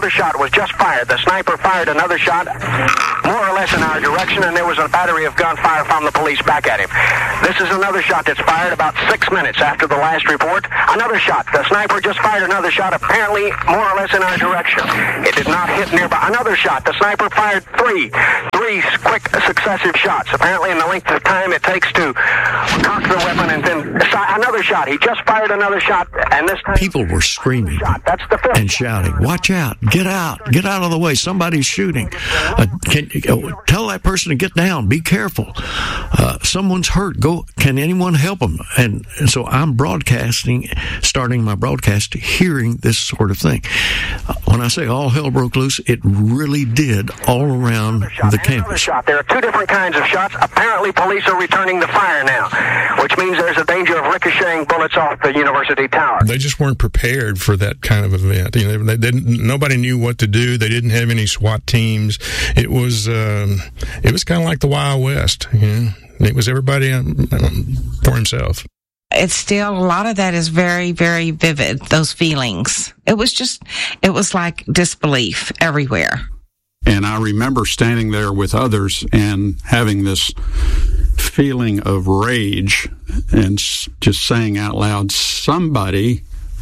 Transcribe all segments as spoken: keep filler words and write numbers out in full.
another shot was just fired. The sniper fired another shot, more or less in our direction, and there was a battery of gunfire from the police back at him. This is another shot that's fired about six minutes after the last report. Another shot. The sniper just fired another shot, apparently more or less in our direction. It did not hit nearby. Another shot. The sniper fired three, three quick successive shots, apparently in the length of time it takes to cock the weapon, and then another shot. He just fired another shot, and this time people were screaming That's the fifth and shouting, "Watch out! Get out! Get out of the way! Somebody's shooting! Uh, can, uh, tell that person to get down! Be careful! Uh, someone's hurt! Go! Can anyone help them?" And, and so I'm broadcasting, starting my broadcast, hearing this sort of thing. Uh, when I say all hell broke loose, it really did all around the campus. Shot. There are two different kinds of shots. Apparently, police are returning the fire now, which means there's a danger of ricocheting bullets off the university tower. They just weren't prepared for that kind of event. You know, they, they didn't. Nobody knew what to do. They didn't have any SWAT teams. It was. Um, it was kind of like the Wild West. You know, it was everybody um, for himself. It's still, a lot of that is very, very vivid, those feelings. It was just, it was like disbelief everywhere. And I remember standing there with others and having this feeling of rage and just saying out loud, "Somebody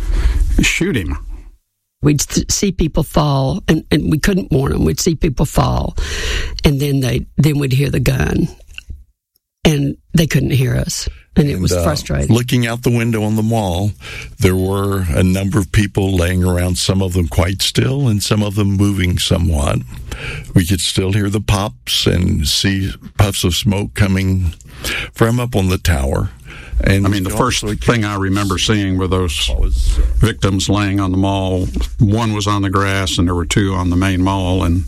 shoot him." We'd th- see people fall, and, and we couldn't warn them. We'd see people fall, and then they then we'd hear the gun, and they couldn't hear us. And it and, was uh, frustrating. Looking out the window on the mall, there were a number of people laying around, some of them quite still and some of them moving somewhat. We could still hear the pops and see puffs of smoke coming from up on the tower. And I mean, the first thing I remember seeing were those victims laying on the mall. One was on the grass, and there were two on the main mall, and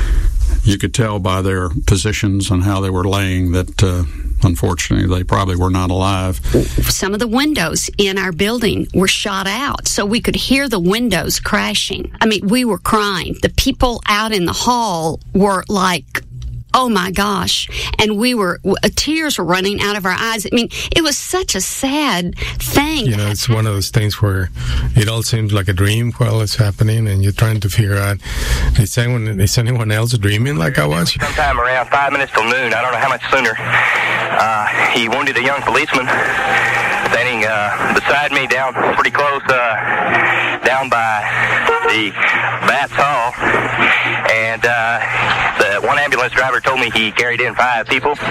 you could tell by their positions and how they were laying that, uh, unfortunately, they probably were not alive. Some of the windows in our building were shot out, so we could hear the windows crashing. I mean, we were crying. The people out in the hall were like, oh my gosh. And we were, tears were running out of our eyes. I mean, it was such a sad thing. You know, it's one of those things where it all seems like a dream while it's happening, and you're trying to figure out, is anyone, is anyone else dreaming like I was? Sometime around five minutes till noon, I don't know how much sooner, uh, he wounded a young policeman standing uh, beside me down pretty close, uh, down by the Bats Hall. And uh, the one ambulance driver told me he carried in five people. So,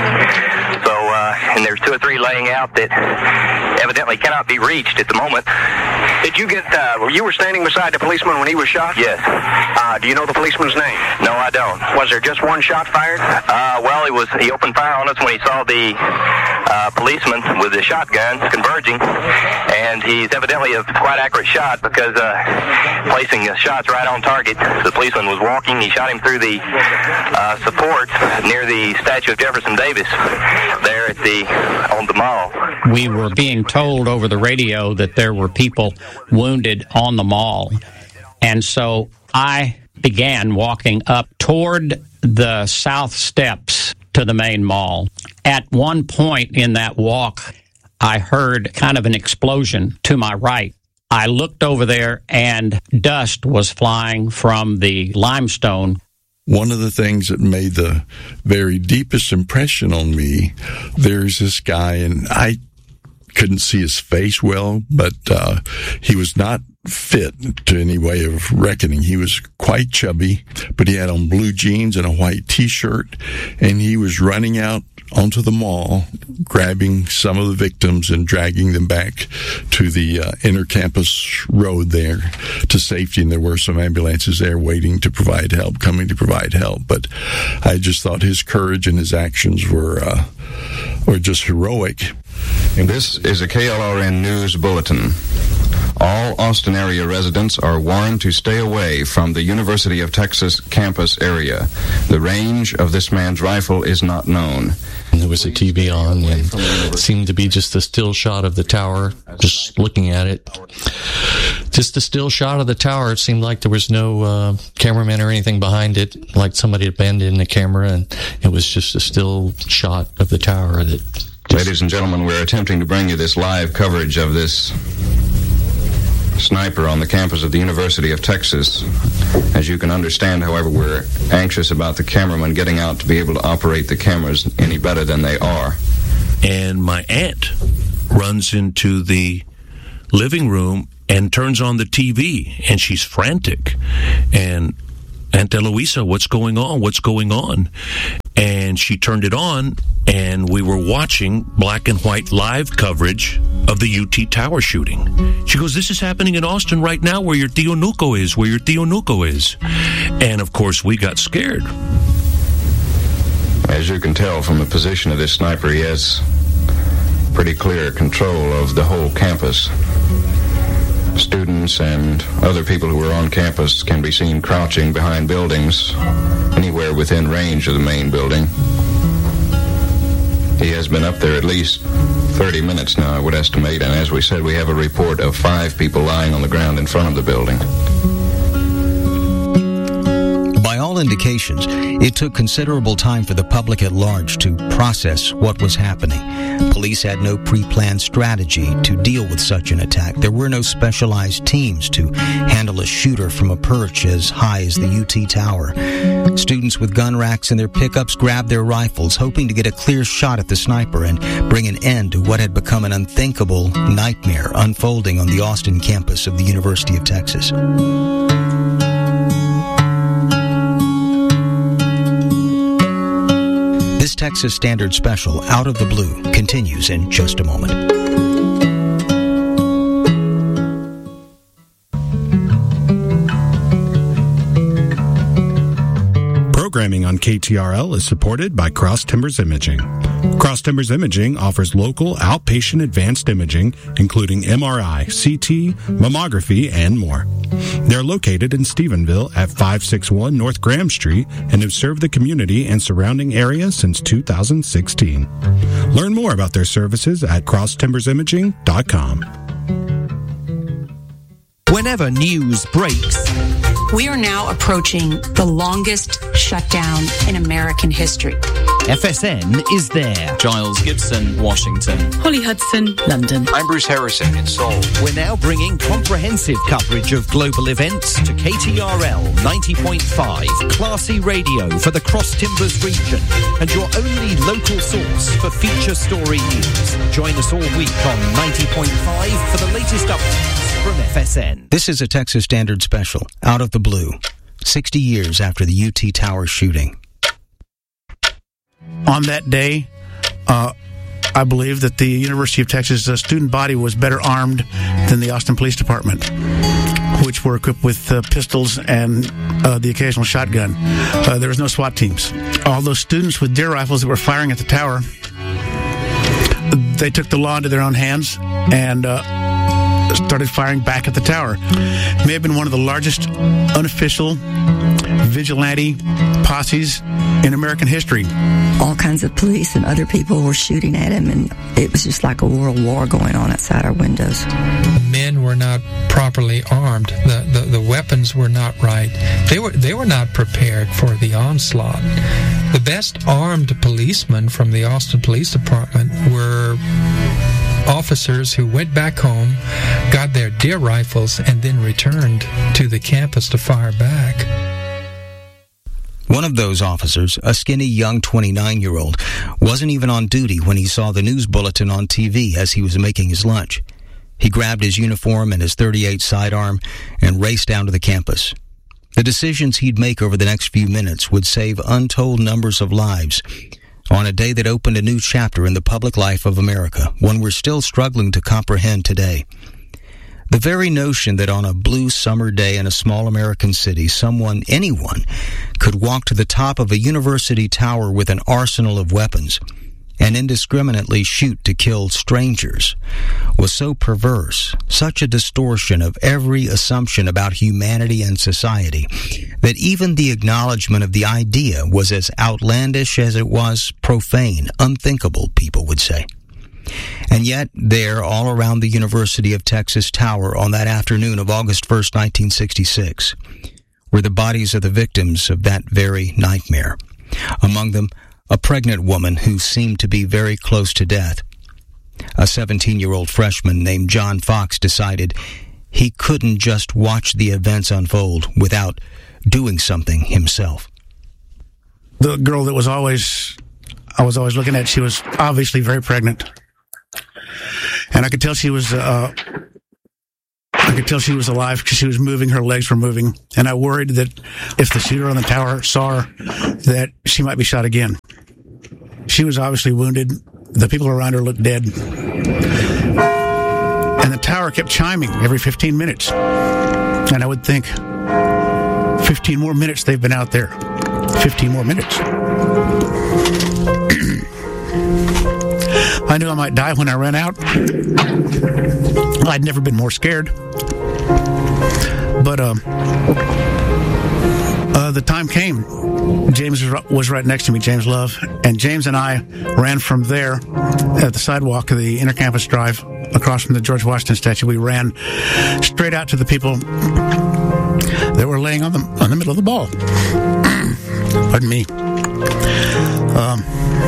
uh, and there's two or three laying out that evidently cannot be reached at the moment. Did you get, uh, you were standing beside the policeman when he was shot? Yes. Uh, do you know the policeman's name? No, I don't. Was there just one shot fired? Uh, well, he was, he opened fire on us when he saw the uh, policeman with the shotgun converging, and he's evidently a quite accurate shot because uh, placing the shots right on target. The policeman was walking. He shot him through the uh, support near the statue of Jefferson Davis there at the on the mall. We were being told over the radio that there were people wounded on the mall, and so I began walking up toward the south steps to the main mall. At one point in that walk, I heard kind of an explosion to my right. I looked over there, and dust was flying from the limestone. One of the things that made the very deepest impression on me, there's this guy, and I couldn't see his face well, but uh, he was not fit to any way of reckoning. He was quite chubby, but he had on blue jeans and a white T-shirt, and he was running out onto the mall, grabbing some of the victims and dragging them back to the uh, inter-campus road there to safety. And there were some ambulances there waiting to provide help, coming to provide help. But I just thought his courage and his actions were uh, were just heroic. And this is a K L R N News Bulletin. All Austin area residents are warned to stay away from the University of Texas campus area. The range of this man's rifle is not known. There was a T V on, and it seemed to be just a still shot of the tower, just looking at it. Just a still shot of the tower. It seemed like there was no uh, cameraman or anything behind it, like somebody had been in the camera, and it was just a still shot of the tower. That just... Ladies and gentlemen, we're attempting to bring you this live coverage of this sniper on the campus of the University of Texas. As you can understand, however, we're anxious about the cameraman getting out to be able to operate the cameras any better than they are. And my aunt runs into the living room and turns on the T V, and she's frantic. And Aunt Eloisa, what's going on? What's going on? And she turned it on, and we were watching black and white live coverage of the U T Tower shooting. She goes, this is happening in Austin right now where your Tío Nuco is, where your Tío Nuco is. And, of course, we got scared. As you can tell from the position of this sniper, he has pretty clear control of the whole campus. Students and other people who are on campus can be seen crouching behind buildings anywhere within range of the main building. He has been up there at least thirty minutes now, I would estimate, and as we said, we have a report of five people lying on the ground in front of the building. By all indications, it took considerable time for the public at large to process what was happening. Police had no pre-planned strategy to deal with such an attack. There were no specialized teams to handle a shooter from a perch as high as the U T Tower. Students with gun racks in their pickups grabbed their rifles, hoping to get a clear shot at the sniper and bring an end to what had become an unthinkable nightmare unfolding on the Austin campus of the University of Texas. This Texas Standard Special, Out of the Blue, continues in just a moment. Programming on K T R L is supported by Cross Timbers Imaging. Cross Timbers Imaging offers local outpatient advanced imaging, including M R I, C T, mammography, and more. They're located in Stephenville at five sixty-one North Graham Street and have served the community and surrounding area since two thousand sixteen. Learn more about their services at cross timbers imaging dot com. Whenever news breaks, we are now approaching the longest shutdown in American history. F S N is there. Giles Gibson, Washington. Holly Hudson, London. I'm Bruce Harrison in Seoul. We're now bringing comprehensive coverage of global events to K T R L ninety point five, classy radio for the Cross Timbers region, and your only local source for feature story news. Join us all week on ninety point five for the latest updates from F S N. This is a Texas Standard Special, Out of the Blue, sixty years after the U T Tower shooting. On that day, uh, I believe that the University of Texas uh, student body was better armed than the Austin Police Department, which were equipped with uh, pistols and uh, the occasional shotgun. Uh, there was no SWAT teams. All those students with deer rifles that were firing at the tower, they took the law into their own hands and uh, started firing back at the tower. It may have been one of the largest unofficial vigilante posses in American history. All kinds of police and other people were shooting at him, and it was just like a world war going on outside our windows. Men were not properly armed. The, the the weapons were not right. They were they were not prepared for the onslaught. The best armed policemen from the Austin Police Department were officers who went back home, got their deer rifles, and then returned to the campus to fire back. One of those officers, a skinny young twenty-nine-year-old, wasn't even on duty when he saw the news bulletin on T V as he was making his lunch. He grabbed his uniform and his thirty-eight sidearm and raced down to the campus. The decisions he'd make over the next few minutes would save untold numbers of lives on a day that opened a new chapter in the public life of America, one we're still struggling to comprehend today. The very notion that on a blue summer day in a small American city, someone, anyone, could walk to the top of a university tower with an arsenal of weapons and indiscriminately shoot to kill strangers was so perverse, such a distortion of every assumption about humanity and society, that even the acknowledgement of the idea was as outlandish as it was profane, unthinkable, people would say. And yet, there, all around the University of Texas Tower on that afternoon of August first, nineteen sixty-six, were the bodies of the victims of that very nightmare. Among them, a pregnant woman who seemed to be very close to death. A seventeen-year-old freshman named John Fox decided he couldn't just watch the events unfold without doing something himself. The girl that was always, I was always looking at, she was obviously very pregnant. And I could tell she was, uh, I could tell she was alive because she was moving, her legs were moving. And I worried that if the shooter on the tower saw her, that she might be shot again. She was obviously wounded. The people around her looked dead. And the tower kept chiming every fifteen minutes. And I would think, fifteen more minutes they've been out there. fifteen more minutes. I knew I might die when I ran out. I'd never been more scared. But um, uh, the time came. James was right next to me, James Love. And James and I ran from there at the sidewalk of the Intercampus Drive across from the George Washington statue. We ran straight out to the people that were laying on the, on the middle of the ball. Pardon me. Um,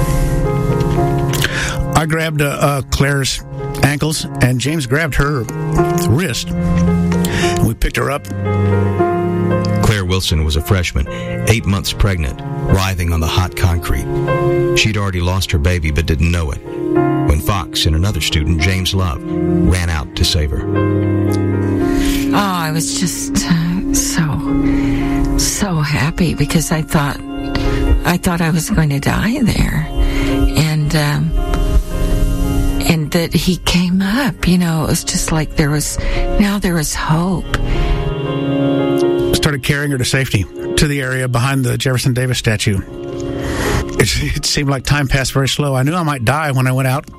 I grabbed uh, uh, Claire's ankles, and James grabbed her wrist. And we picked her up. Claire Wilson was a freshman, eight months pregnant, writhing on the hot concrete. She'd already lost her baby but didn't know it when Fox and another student, James Love, ran out to save her. Oh, I was just uh, so, so happy because I thought, I thought I was going to die there. And, um, and that he came up, you know, it was just like there was, now there was hope. Started carrying her to safety, to the area behind the Jefferson Davis statue. It, it seemed like time passed very slow. I knew I might die when I went out.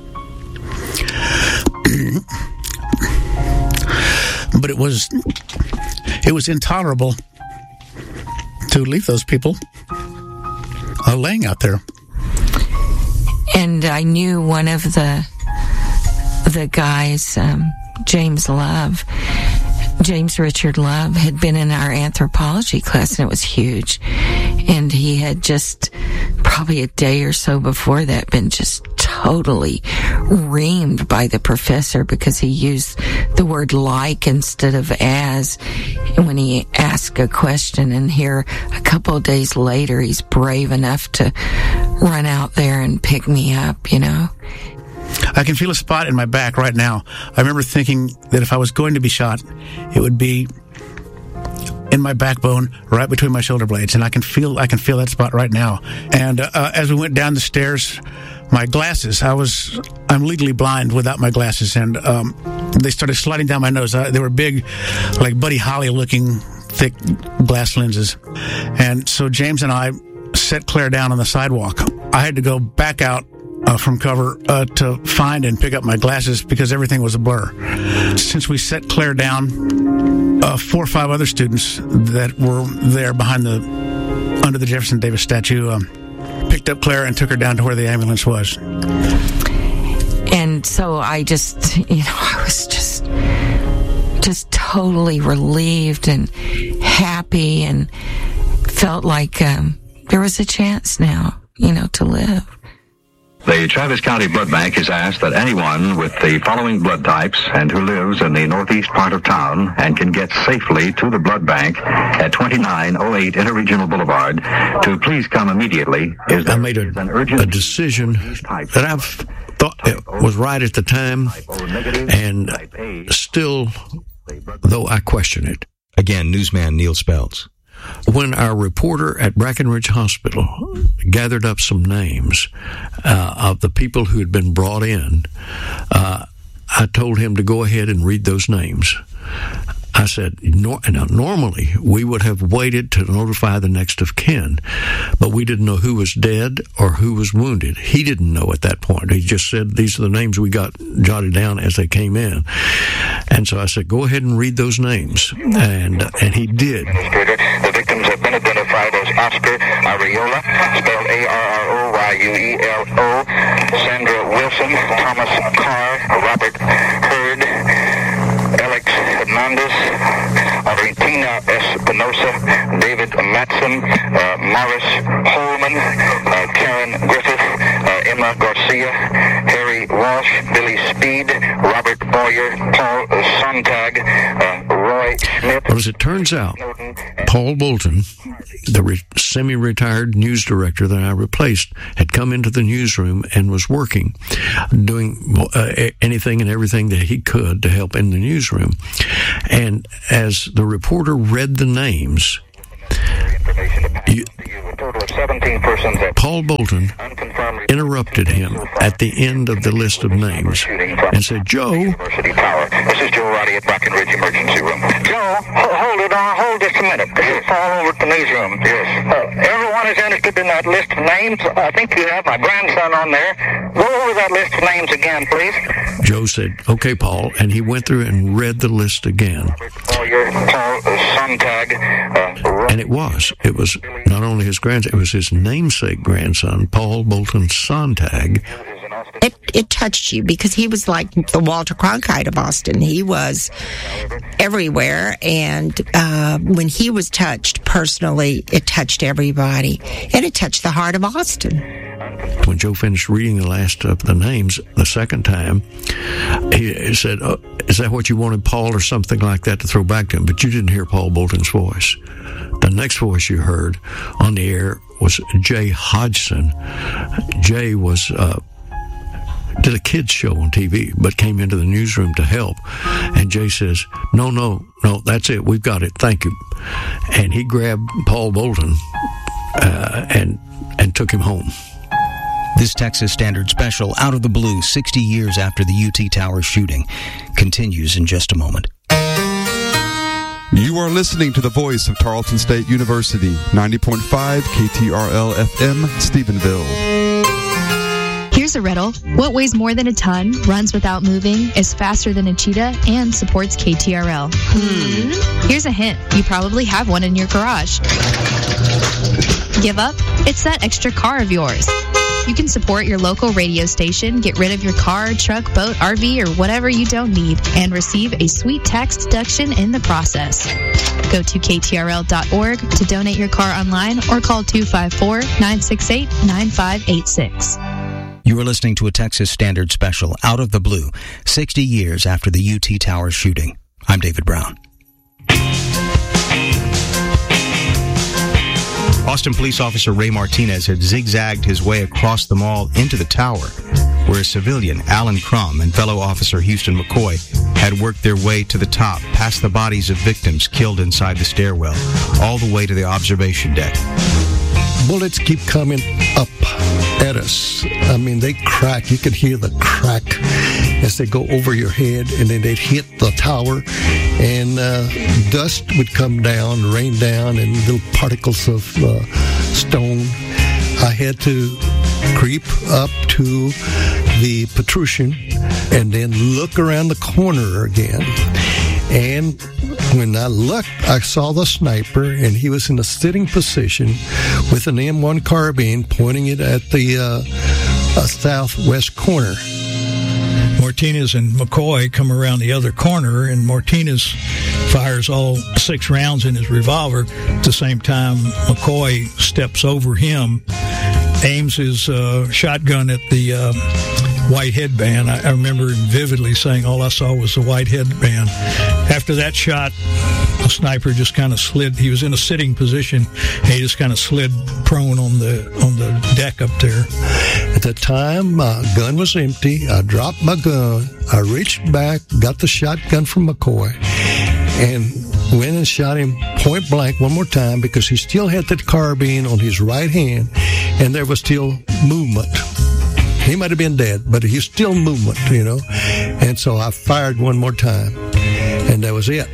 But it was, it was intolerable to leave those people uh, laying out there. And I knew one of the the guys, um, James Love, James Richard Love, had been in our anthropology class, and it was huge. And he had just, probably a day or so before that, been just totally reamed by the professor because he used the word like instead of as when he asked a question. And here, a couple of days later, he's brave enough to run out there and pick me up, you know. I can feel a spot in my back right now. I remember thinking that if I was going to be shot, it would be in my backbone, right between my shoulder blades, and I can feel I can feel that spot right now. And uh, as we went down the stairs, my glasses, I was I'm legally blind without my glasses, and um, they started sliding down my nose. Uh, they were big, like Buddy Holly looking, thick glass lenses. And so James and I set Claire down on the sidewalk. I had to go back out Uh, from cover uh, to find and pick up my glasses because everything was a blur. Since we set Claire down, uh, four or five other students that were there behind the, under the Jefferson Davis statue, um, picked up Claire and took her down to where the ambulance was. And so I just, you know, I was just, just totally relieved and happy and felt like um, there was a chance now, you know, to live. The Travis County Blood Bank has asked that anyone with the following blood types and who lives in the northeast part of town and can get safely to the blood bank at twenty-nine oh eight Interregional Boulevard to please come immediately. Is I made a, a decision that I've thought it was right at the time, and still, though I question it. Again, newsman Neil Spells. When our reporter at Brackenridge Hospital gathered up some names uh, of the people who had been brought in, uh, I told him to go ahead and read those names. I said, nor- now, normally we would have waited to notify the next of kin, but we didn't know who was dead or who was wounded. He didn't know at that point. He just said, these are the names we got jotted down as they came in. And so I said, go ahead and read those names. And and he did. The victims have been identified as Oscar Arreola, spelled A R R O Y U E L O, Sandra Wilson, Thomas Carr, Robert Hurd, Alex Hernandez, Argentina Espinosa, David Matson, uh, Morris Holman, uh, Karen Griffith, uh, Emma Garcia, Harry Larry Walsh, Billy Speed, Robert Boyer, Paul Sontag, uh, Roy Smith. Well, as it turns out, Paul Bolton, the re- semi-retired news director that I replaced, had come into the newsroom and was working, doing uh, anything and everything that he could to help in the newsroom. And as the reporter read the names, you, Paul Bolton interrupted him at the end of the list of names and said, "Joe." This is Joe Roddy at Brackenridge Emergency Room. Joe, hold it on, hold just a minute. It's all over at the newsroom. Yes. Uh, everyone is interested in that list of names. I think you have my grandson on there. Go over that list of names again, please. Joe said, "Okay, Paul," and he went through and read the list again. Paul Sontag, uh, and it was. It was not only his grandson, it was his namesake grandson, Paul Bolton Sontag. It, it touched you because he was like the Walter Cronkite of Austin. He was everywhere, and uh, when he was touched personally, it touched everybody, and it touched the heart of Austin. When Joe finished reading the last of the names the second time, he said, oh, "Is that what you wanted, Paul," or something like that to throw back to him? But you didn't hear Paul Bolton's voice. The next voice you heard on the air was Jay Hodgson. Jay was uh, did a kids show on T V, but came into the newsroom to help. And Jay says, "No, no, no, that's it. We've got it. Thank you." And he grabbed Paul Bolton uh, and and took him home. This Texas Standard Special, Out of the Blue, sixty years after the U T Tower shooting, continues in just a moment. You are listening to the voice of Tarleton State University, ninety point five K T R L F M, Stephenville. Here's a riddle. What weighs more than a ton, runs without moving, is faster than a cheetah, and supports K T R L? Hmm. Here's a hint. You probably have one in your garage. Give up? It's that extra car of yours. You can support your local radio station, get rid of your car, truck, boat, R V, or whatever you don't need, and receive a sweet tax deduction in the process. Go to K T R L dot org to donate your car online or call two five four, nine six eight, nine five eight six. You are listening to a Texas Standard Special, Out of the Blue, sixty years after the U T Tower shooting. I'm David Brown. Austin police officer Ray Martinez had zigzagged his way across the mall into the tower, where a civilian, Alan Crum, and fellow officer Houston McCoy had worked their way to the top, past the bodies of victims killed inside the stairwell, all the way to the observation deck. Bullets keep coming up at us. I mean, they crack. You could hear the crack as they go over your head, and then they'd hit the tower, and uh, dust would come down, rain down, and little particles of uh, stone. I had to creep up to the protrusion and then look around the corner again. And when I looked, I saw the sniper, and he was in a sitting position with an M one carbine pointing it at the uh, uh, southwest corner. Martinez and McCoy come around the other corner, and Martinez fires all six rounds in his revolver. At the same time, McCoy steps over him, aims his uh, shotgun at the uh, white headband. I, I remember him vividly saying all I saw was the white headband. After that shot, the sniper just kind of slid. He was in a sitting position, and he just kind of slid prone on the on the deck up there. At the time, my gun was empty. I dropped my gun. I reached back, got the shotgun from McCoy, and went and shot him point blank one more time because he still had that carbine on his right hand, and there was still movement. He might have been dead, but he's still movement, you know. And so I fired one more time, and that was it.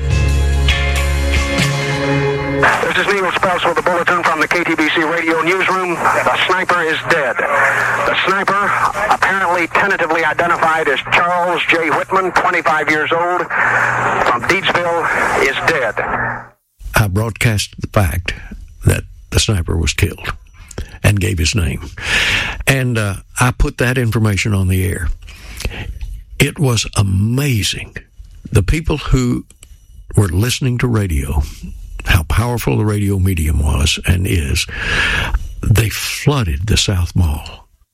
This is Neil Spells with the bulletin from the K T B C radio newsroom. The sniper is dead. The sniper, apparently tentatively identified as Charles J. Whitman, twenty-five years old, from Deedsville, is dead. I broadcast the fact that the sniper was killed and gave his name. And uh, I put that information on the air. It was amazing. The people who were listening to radio, how powerful the radio medium was and is, they flooded the South Mall.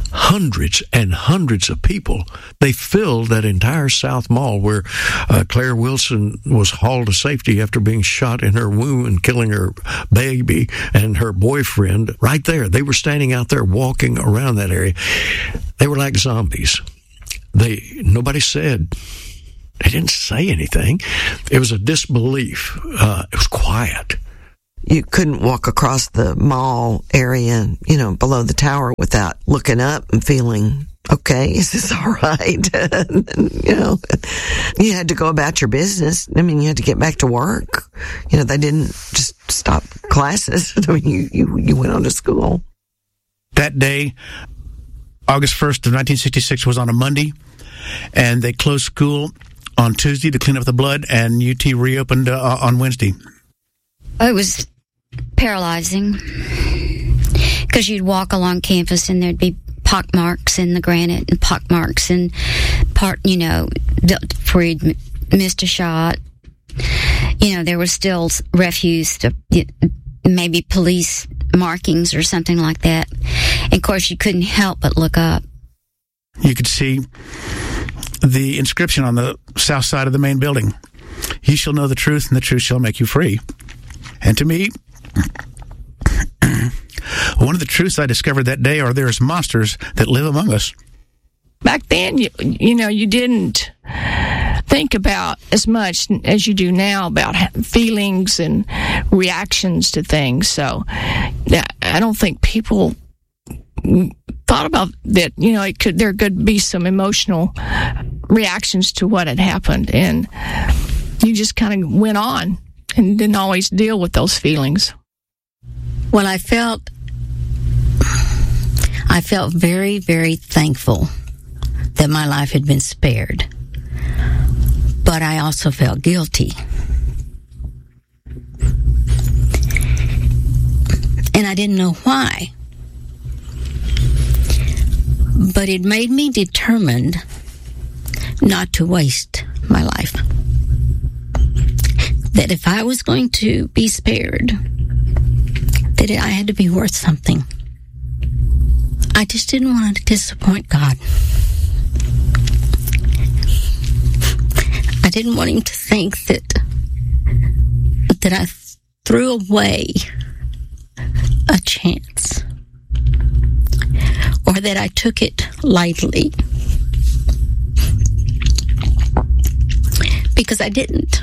hundreds and hundreds of people. They filled that entire South Mall where uh, Claire Wilson was hauled to safety after being shot in her womb and killing her baby and her boyfriend right there. They were standing out there walking around that area. They were like zombies. They nobody said. They didn't say anything. It was a disbelief. Uh, it was quiet. You couldn't walk across the mall area, you know, below the tower without looking up and feeling, okay, is this all right? You know, you had to go about your business. I mean, you had to get back to work. You know, they didn't just stop classes. I mean, you, you, you went on to school. That day, August first of nineteen sixty-six, was on a Monday, and they closed school on Tuesday to clean up the blood, and U T reopened uh, on Wednesday. It was paralyzing because you'd walk along campus and there'd be pock marks in the granite and pock marks and part, you know, where you'd missed a shot. You know, there was still refuse, to, maybe police markings or something like that. And of course, you couldn't help but look up. You could see the inscription on the south side of the main building. You shall know the truth, and the truth shall make you free. And to me, one of the truths I discovered that day are there's monsters that live among us. Back then, you, you know, you didn't think about as much as you do now about feelings and reactions to things. So I don't think people thought about that, you know, it could, there could be some emotional reactions to what had happened. And you just kind of went on and didn't always deal with those feelings. Well, I felt, I felt very, very thankful that my life had been spared. But I also felt guilty. And I didn't know why. But it made me determined not to waste my life. That if I was going to be spared, that I had to be worth something. I just didn't want to disappoint God. I didn't want him to think that that I threw away a chance, or that I took it lightly, because I didn't.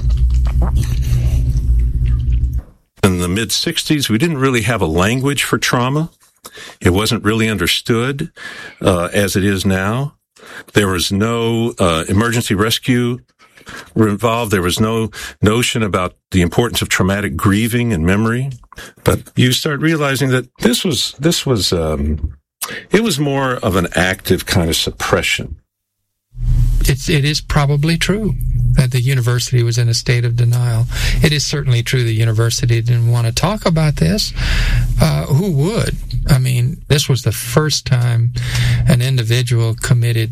In the mid sixties, we didn't really have a language for trauma. It wasn't really understood uh, as it is now. There was no uh, emergency rescue involved. There was no notion about the importance of traumatic grieving and memory. But you start realizing that this was this was um, it was more of an active kind of suppression. It's, it is probably true that the university was in a state of denial. It is certainly true the university didn't want to talk about this. Uh, who would? I mean, this was the first time an individual committed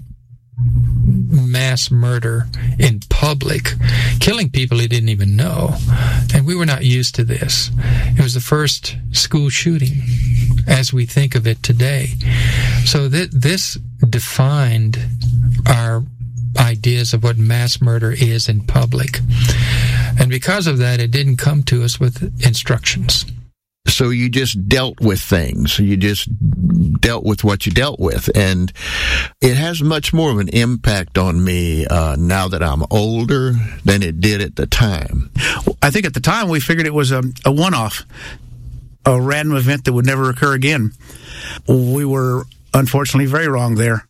mass murder in public, killing people he didn't even know. And we were not used to this. It was the first school shooting as we think of it today. So th- this defined our ideas of what mass murder is in public. And because of that, it didn't come to us with instructions. So you just dealt with things. You just dealt with what you dealt with. And it has much more of an impact on me uh, now that I'm older than it did at the time. I think at the time we figured it was a, a one-off, a random event that would never occur again. We were unfortunately very wrong there.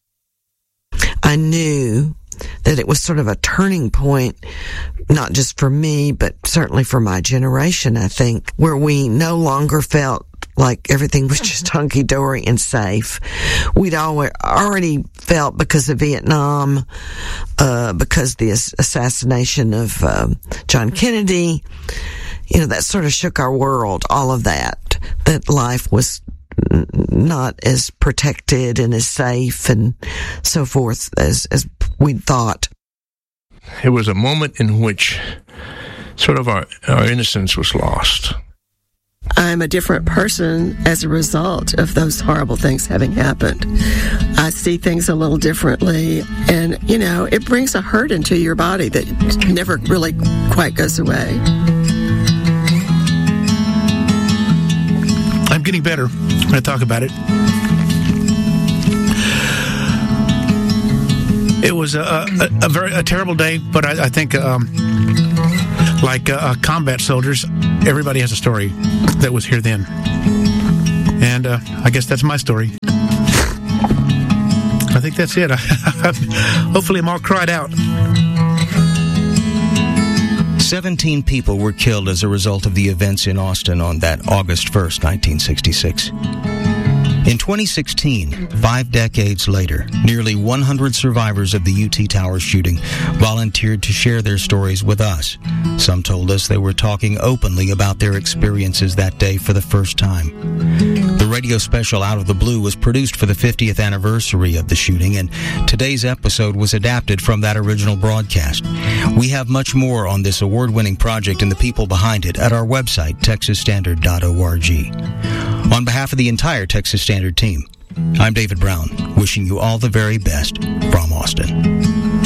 I knew that it was sort of a turning point, not just for me, but certainly for my generation, I think, where we no longer felt like everything was just hunky-dory and safe. We'd already felt, because of Vietnam, uh, because the assassination of uh, John Kennedy, you know, that sort of shook our world, all of that, that life was not as protected and as safe and so forth as, as we'd thought. It was a moment in which sort of our, our innocence was lost. I'm a different person as a result of those horrible things having happened. I see things a little differently, and, you know, it brings a hurt into your body that never really quite goes away. I'm getting better when I talk about it. It was a, a, a very a terrible day, but I, I think, um, like uh, combat soldiers, everybody has a story that was here then. And uh, I guess that's my story. I think that's it. Hopefully I'm all cried out. Seventeen people were killed as a result of the events in Austin on that August first, nineteen sixty-six. In twenty sixteen, five decades later, nearly one hundred survivors of the U T Tower shooting volunteered to share their stories with us. Some told us they were talking openly about their experiences that day for the first time. The radio special Out of the Blue was produced for the fiftieth anniversary of the shooting, and today's episode was adapted from that original broadcast. We have much more on this award-winning project and the people behind it at our website, texas standard dot org. On behalf of the entire Texas Standard team, I'm David Brown, wishing you all the very best from Austin.